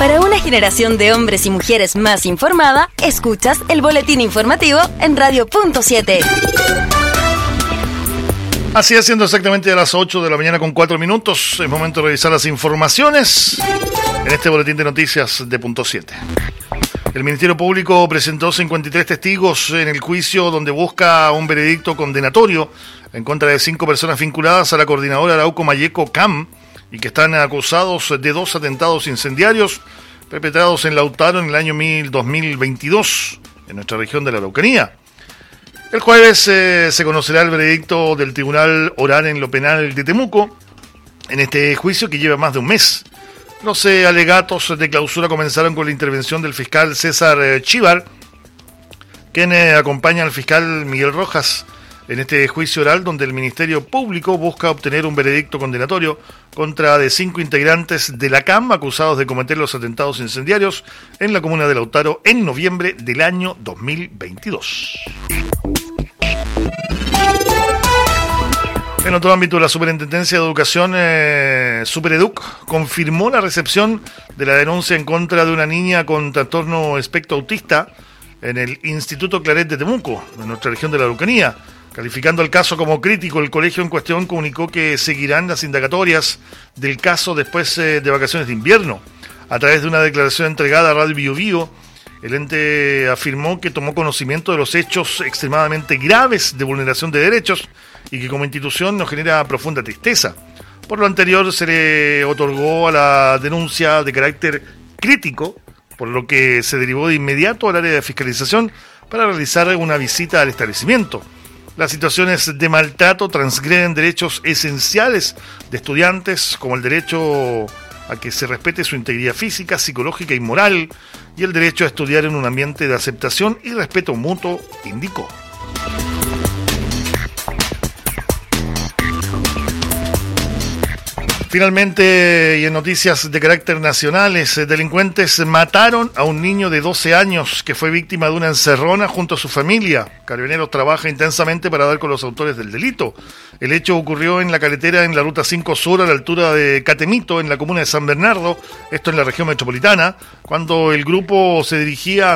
Para una generación de hombres y mujeres más informada, escuchas el boletín informativo en Radio.7. Así es, siendo exactamente a las 8 de la mañana con 4 minutos, es momento de revisar las informaciones en este boletín de noticias de Punto 7. El Ministerio Público presentó 53 testigos en el juicio donde busca un veredicto condenatorio en contra de 5 personas vinculadas a la coordinadora Arauco Mayeco CAM y que están acusados de 2 atentados incendiarios perpetrados en Lautaro en el año 2022 en nuestra región de la Araucanía. El jueves se conocerá el veredicto del Tribunal Oral en lo Penal de Temuco en este juicio que lleva más de un mes. Los alegatos de clausura comenzaron con la intervención del fiscal César Chívar, quien acompaña al fiscal Miguel Rojas en este juicio oral donde el Ministerio Público busca obtener un veredicto condenatorio contra de 5 integrantes de la CAM acusados de cometer los atentados incendiarios en la comuna de Lautaro en noviembre del año 2022. En otro ámbito, la Superintendencia de Educación, Supereduc, confirmó la recepción de la denuncia en contra de una niña con trastorno espectro autista en el Instituto Claret de Temuco, en nuestra región de la Araucanía. Calificando el caso como crítico, el colegio en cuestión comunicó que seguirán las indagatorias del caso después de vacaciones de invierno. A través de una declaración entregada a Radio Bio Bio, el ente afirmó que tomó conocimiento de los hechos extremadamente graves de vulneración de derechos y que como institución nos genera profunda tristeza. Por lo anterior, se le otorgó a la denuncia de carácter crítico, por lo que se derivó de inmediato al área de fiscalización para realizar una visita al establecimiento. Las situaciones de maltrato transgreden derechos esenciales de estudiantes, como el derecho a que se respete su integridad física, psicológica y moral, y el derecho a estudiar en un ambiente de aceptación y respeto mutuo, indicó. Finalmente, y en noticias de carácter nacionales, delincuentes mataron a un niño de 12 años que fue víctima de una encerrona junto a su familia. Carabineros trabaja intensamente para dar con los autores del delito. El hecho ocurrió en la carretera en la Ruta 5 Sur a la altura de Catemito, en la comuna de San Bernardo, esto en la región metropolitana, cuando el grupo se dirigía